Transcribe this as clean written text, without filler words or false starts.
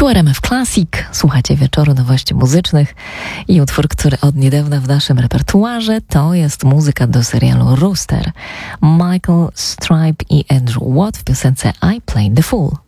Tu RMF Classic, słuchacie wieczoru nowości muzycznych i utwór, który od niedawna w naszym repertuarze, to jest muzyka do serialu Rooster. Michael Stipe i Andrew Watt w piosence I Played the Fool.